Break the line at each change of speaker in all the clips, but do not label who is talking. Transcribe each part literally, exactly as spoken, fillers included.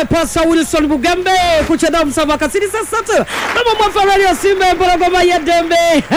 Pasa Wilson Bugembe kucheza msama kasiri sasa kama mwafarali ya Simba Mporogoma ya Dembe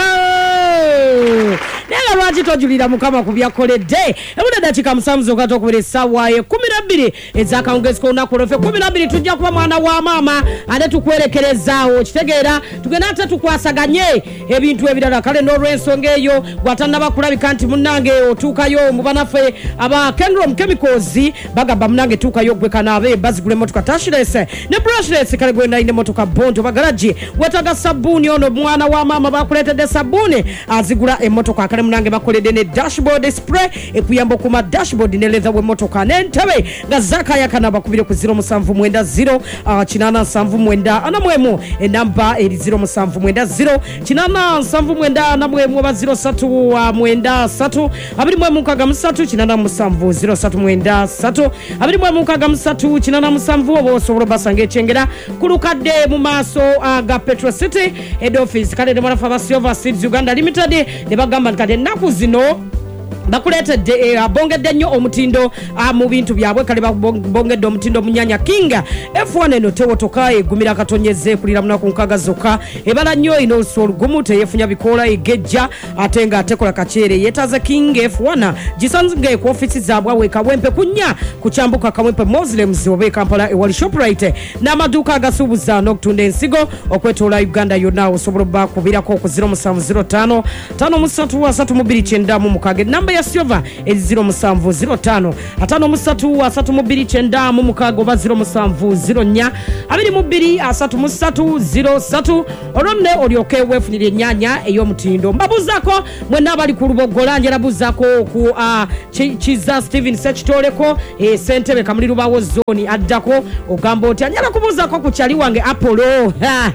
nela lwaji tojulira mukama kubyakoledde ebuna dakika musanvu gato kubire sawa ye kumi na bbiri ezaka ongezeko nakulofe kumi na bbiri tujja kuba mwana wa mama ate tukwerekerezaawo kitegeera tugenda ate tukwasaganye ebintu ebirala kale n'olw'ensonga eyo gwatanaba kulabika nti munnange otuukayo mu banafe aba Kendrom Chemicals bagamba munnange tuukayo gwe kanaabe bazigule motoka tashless ne brushless kale gwe naine motoka bondo bagaraji wetaga sabuni ono mwana wa mama bakuletedde sabuni azigula emotoka kale munnange bakoledde ne dashboard spray ekuyamba kuma dashboard ne leather we motoka n'entebe nga zaka yakana bakubire ku zero musanvu mwenda zero kinana nsanvu mwenda anamwemu enamba eri zero musanvu mwenda zero kinana nsanvu mwenda anamwemu ba zero satu mwenda satu abiri mwemu kaga musatu kinana musanvu zero satu mwenda satu abiri mwemu kaga musatu kinana musanvu obo sobolo basange chengera kulukadde mu maso aga Petro City head office kale de mwana Pharmacy Overseas Uganda Limited ne bagamba kale naku zino bakuletedde e, abongedde nnyo omutindo mu bintu byabwe kale babongedde omutindo munyanya kinga F one eno tewotoka egumira katonyeze kulira munaku nkaga zokka ebala nnyo ino olugumu teyefunya bikola egejja ate nga atekola kachere yetaze king F one gisanzge ku ofisi zaabwe weka wempe kunya kuchambuka kamwempe Muslims obe Kampala e wali Shoprite n'amaduuka agasuubuza n'okutunda ensigo okwetoola Uganda yonna osobola bakubirako ku zero seven zero five five three three two nine mu mukage namba ya Silver eri zero musanvu zero tano atano musatu asatu mubiri chenda mu mukago ba zero musanvu zero nya abiri mubiri asatu musatu zero satu olonne olyoke wefunire nyanya eyo mutindo mbabuzako mwena abali ku lubogola njera buzako ku uh, Chiza Steven Sechitoleko e sentebe kamuliro bawo zone addako ogambo oti anyala kubuzako ku chali wange Apollo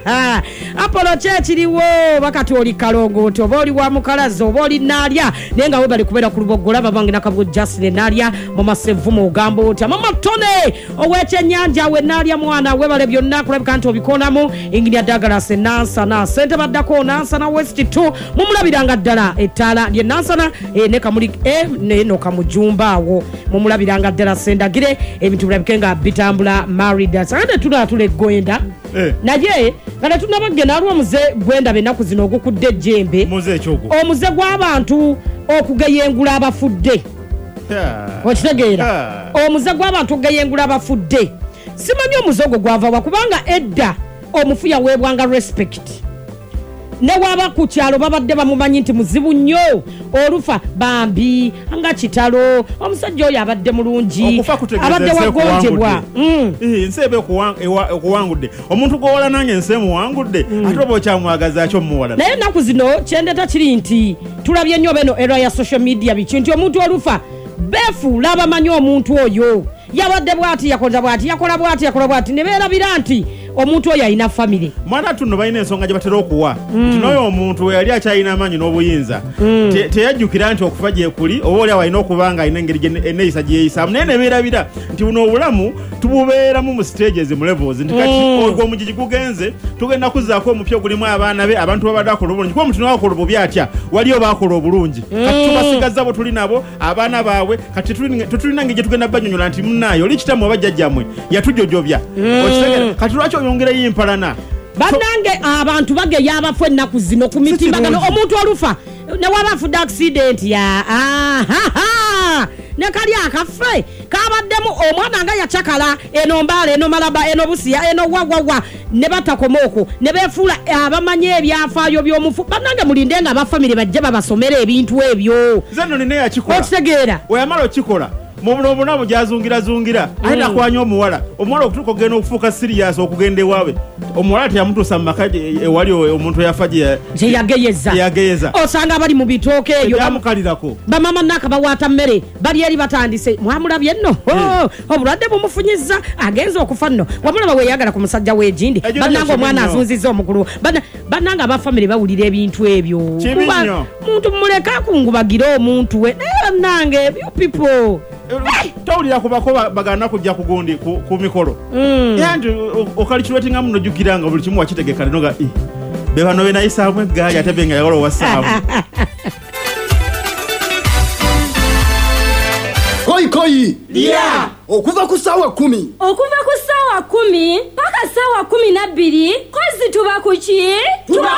Apollo chechiriwo bakati oli kalongo to boli wa mukalazo boli nalya nenga we bali kubera ku lubogola babange nakabwo Justin nalya mama Sevumo ogambo oti mama Tone oweche nyanja we nalya mwana we bale byonna kulabika nti obikonamu Engineer Douglas Nansa na sente baddako Nansa na West two mumulabiranga ddala ettala lye Nansa e ne kamuli e ne no kamujumba awo mumulabiranga ddala sendagire ebintu birabikenga bitambula married sande tula tule goenda eh. naye ngala tunabagena alwa muze gwenda benaku zino ogukudde jembe
muze ekyogo
omuze gw'abantu okugeyengula abafudde
yeah.
okitegeera yeah. omuze gw'abantu okugeyengula abafudde simanyi omuzogo gwava wakubanga edda omufu yaweebwanga respect ne waba ku kyalo babadde bamumanyi nti muzibu nnyo olufa bambi nga kitalo omusajja oyo abadde mulungi abadde wagonjebwa
nsebe okuwangudde omuntu gwowola nange nsemu wangudde ate oba okyamwagaza akyo muwola
naye ennaku zino kyendeta kiri nti tulabye nnyo beno era ya social media biki nti omuntu olufa beefuula abamanyi omuntu oyo yabadde bwati yakola bwati yakola bwati yakola bwati ne beerabira nti omuntu oyo alina family
mwana tuno balina ensonga gye batera okuwa mm. tinoyo omuntu yali akyalina amaanyi n'obuyinza mm. teyajjukira te nti okufa gye kuli oba oli alina okubanga alina engeri eneyisa gye yeeyisaamu naye ne beerabira nti buno obulamu tububeeramu mu stages mu levels nti kati mm. omugigi gugenze tugenda kuzzaako omupya ogulimu abaana be abantu babadde akola obulungi kuba omuntu nawakola obubi atya waliyo baakola obulungi mm. kati tubasigaza bo tuli nabo abaana baabwe kati tetulina ngeri gye tugenda banyonyola nti munnaayo oli kitamu oba jjajjammwe yatujojobya mm. okitegera kati lwaki oyongera yimpalana
banange abantu bageya abafu ennaku zino ku mitimbagano omuntu olufa ne waba afudde accident ya aha ne kali akafe kabaddemu omwana nga yachakala eno mbale eno malaba eno busiya eno wagwagwa ne batakomoko ne befuula abamanye ebyafaayo by'omufu banange mulinde nga abafamily bajja babasomera ebintu ebyo
zano nine yakikola
okitegeera
oyamala okikola mubuno nabo jazungira zungira mm. aina kwanya omuwala omuwala okutuko genda okufuka serious okugenda ewawe omuwala teyamutuusa mumakaje ewali omuntu yafaje
je yageyeza
yageyeza
osanga abali mu bitooke eyo
bamukalirako
bamama naka bawata mmere bali eri batandise mwamulabye nno
yeah.
oh, obulwadde bumufunyiza agenza okufa nno wamulaba we yagala ku musajja w'ejindi bananga omwana azunziza omukulu bananga abafamily bawulira ebintu ebyo
kuba
muntu muleka kungubagira omuntu we nange you people
tawulira kubako bagana kujja kugundi ku mikolo yanti okalikiretinga muno jukiranga buli kimu wakitegeka noga be bano be nayisaamu eggaali ate benga yagala owasaamu
koi koi
yeah
okuva ku sawa kumi
okuva ku sawa
kumi paka sawa kumi na bbiri kozi tuba kuki tuba